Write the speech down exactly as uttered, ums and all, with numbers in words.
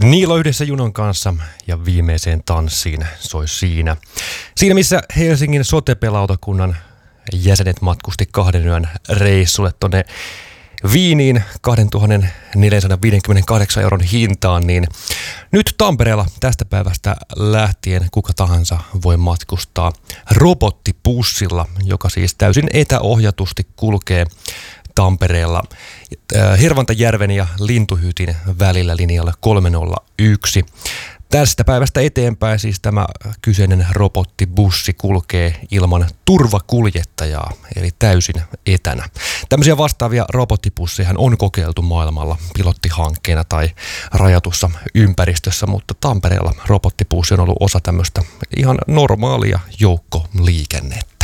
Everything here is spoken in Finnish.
Niilo yhdessä junan kanssa ja viimeiseen tanssiin soi siinä. Siinä missä Helsingin sote-pelautakunnan jäsenet matkusti kahden yön reissulle tonne Wieniin kaksituhattaneljäsataaviisikymmentäkahdeksan euron hintaan, niin nyt Tampereella tästä päivästä lähtien kuka tahansa voi matkustaa robottibussilla, joka siis täysin etäohjatusti kulkee Tampereella Hervantajärven ja Lintuhytin välillä linjalla kolme nolla yksi. Tästä päivästä eteenpäin siis tämä kyseinen robottibussi kulkee ilman turvakuljettajaa, eli täysin etänä. Tämmöisiä vastaavia robottibusseja on kokeiltu maailmalla pilottihankkeena tai rajatussa ympäristössä, mutta Tampereella robottibussi on ollut osa tämmöistä ihan normaalia joukkoliikennettä.